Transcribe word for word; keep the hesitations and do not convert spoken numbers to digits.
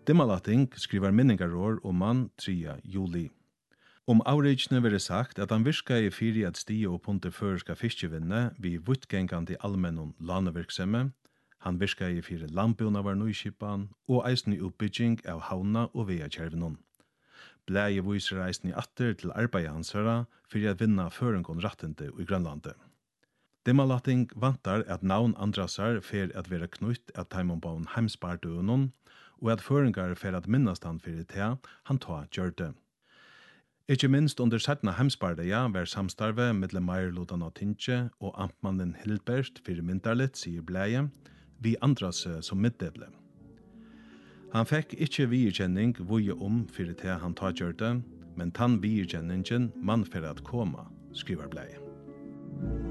Dimmalatting skriver minningarår om mann tredje juli. Om avreikene vil sagt at han virka i fyri at stige opp under føreska fiskevinne vi vuttgengande allmennon lanevirksemme, han virka i fyri landbuna var nøyskipan og eisne utbygging av havna og veakjervinon. Blæje viser eisne atter til arbeid hansara fyrir at vinna føringon rattende i Grønlande. Dimmalatting vantar at navn andrasar fer at vera knutt at taimonbaun heimsbardøunon, og at føringar fer at minnast han fyrir te han ta gjørte. Ikke minst under setna heimsbardeia var samstarve mellom Meierludan og Tinche og amtmannen Hilbert fyrir myndarlitt, sier Blæje, vi andras som middeble. Han fekk ikkje viikjenning vuje om fyrir te han ta gjørte, men tann viikjenningen man fer at koma, skriver Blæje.